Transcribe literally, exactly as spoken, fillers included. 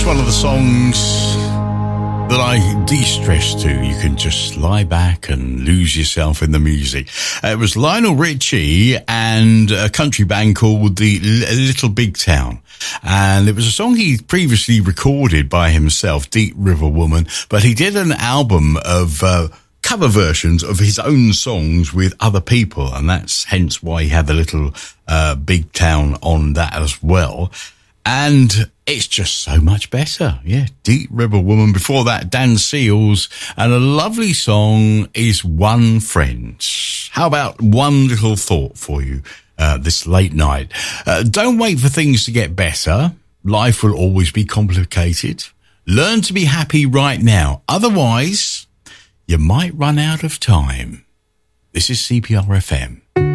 One of the songs that I de-stress to. You can just lie back and lose yourself in the music. Uh, it was Lionel Richie and a country band called the L- Little Big Town. And it was a song he previously recorded by himself, Deep River Woman, but he did an album of uh, cover versions of his own songs with other people, and that's hence why he had the Little uh, Big Town on that as well. And it's just so much better. Yeah, Deep River Woman. Before that, Dan Seals. And a lovely song is One Friend. How about one little thought for you uh, this late night? Uh, don't wait for things to get better. Life will always be complicated. Learn to be happy right now. Otherwise, you might run out of time. This is C P R F M.